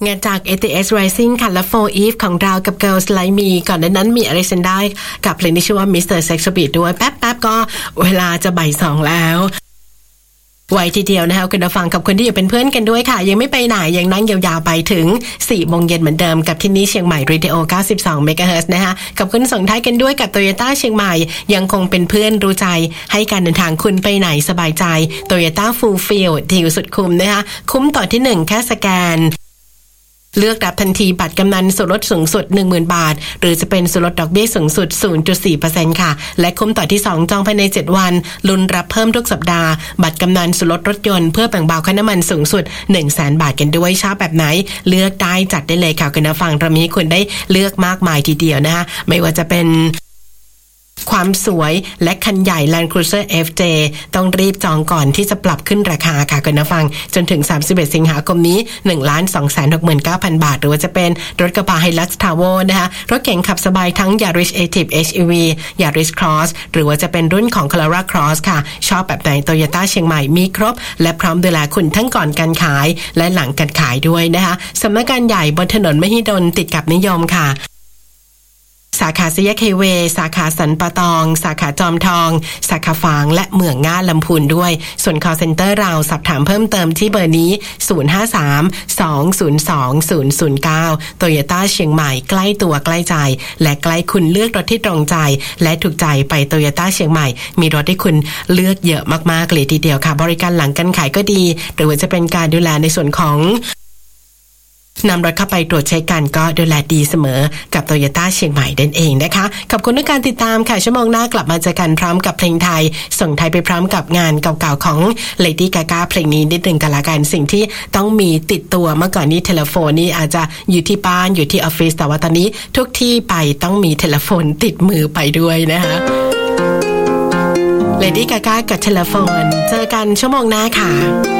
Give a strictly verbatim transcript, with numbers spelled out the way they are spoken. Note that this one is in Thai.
งานจาก เอ ที เอส Rising ค่ะและ For Eve ของเรากับ Girls Like Me ก่อนหน้านั้นมีอะไรฉันได้กับเพลงที่ชื่อว่า มิสเตอร์ Sex Beat ด้วยแป๊บๆก็เวลาจะบ่ายสองแล้วไว้ทีเดียวนะคะคุณผู้ฟังกับคนที่อยู่เป็นเพื่อนกันด้วยค่ะยังไม่ไปไหนยังนั่งยาวๆไปถึง สี่โมงเย็นเหมือนเดิมกับที่นี่เชียงใหม่ Radio เก้าสิบสอง เมกะเฮิรตซ์ นะคะกับคุณส่งท้ายกันด้วยกับ Toyota เชียงใหม่ยังคงเป็นเพื่อนรู้ใจให้การเดินทางคุณไปไหนสบายใจ Toyota Full Field ดีลสุดคุ้มนะคะคุ้มต่อที่หนึ่งแค่สแกนเลือกรับทันทีบัตรกำนันส่วนลดสูงสุด หนึ่งหมื่น บาทหรือจะเป็นส่วนลดดอกเบี้ยสูงสุด ศูนย์จุดสี่เปอร์เซ็นต์ ค่ะและคุ้มต่อที่สองจองภายในเจ็ดวันลุ้นรับเพิ่มทุกสัปดาห์บัตรกำนันส่วนลดรถยนต์เพื่อแบ่งเบาค่าน้ำมันสูงสุด หนึ่งแสน บาทกันด้วยชอบแบบไหนเลือกได้จัดได้เลยค่ะคุณผู้ฟังเรามีคุณได้เลือกมากมายทีเดียวนะคะไม่ว่าจะเป็นความสวยและคันใหญ่ Land Cruiser เอฟ เจ ต้องรีบจองก่อนที่จะปรับขึ้นราคาค่ะคุณผู้ฟังจนถึงสามสิบเอ็ดสิงหาคมนี้ หนึ่งล้านสองแสนหกหมื่นเก้าพัน บาทหรือว่าจะเป็นรถกระบะ Hilux Travel นะคะรถเก๋งขับสบายทั้ง Yaris Active เอช อี วี Yaris Cross หรือว่าจะเป็นรุ่นของ Corolla Cross ค่ะชอบแบบไหน Toyota เชียงใหม่มีครบและพร้อมดูแลคุณทั้งก่อนการขายและหลังการขายด้วยนะคะสำนักงานใหญ่บนถนนมหิดลติดกับนิยมค่ะสาขาสยามไฮเวย์สาขาสันปะตองสาขาจอมทองสาขาฝางและเมืองง่าลำพูนด้วยส่วน call center เราสอบถามเพิ่มเติมที่เบอร์นี้ศูนย์ ห้า สาม สอง ศูนย์ สอง ศูนย์ ศูนย์ เก้า Toyota เชียงใหม่ใกล้ตัวใกล้ใจและใกล้คุณเลือกรถที่ตรงใจและถูกใจไป Toyota เชียงใหม่มีรถให้คุณเลือกเยอะมากๆเลยทีเดียวค่ะบริการหลังการขายก็ดีหรือว่าจะเป็นการดูแลในส่วนของนำรถเข้าไปตรวจเช็คกันก็ดูแลดีเสมอกับ Toyota เชียงใหม่นั่นเองนะคะขอบคุณทุกการติดตามค่ะชั่วโมงหน้ากลับมาเจอกันพร้อมกับเพลงไทยส่งไทยไปพร้อมกับงานเก่าๆของ Lady Gaga เพลงนี้นิดนึงกันละกันสิ่งที่ต้องมีติดตัวเมื่อก่อนนี้เทเลโฟนนี่อาจจะอยู่ที่บ้านอยู่ที่ออฟฟิศแต่ว่าตอนนี้ทุกที่ไปต้องมีเทเลโฟนติดมือไปด้วยนะคะ Lady Gaga กับเทเลโฟนเจอกันชั่วโมงหน้าค่ะ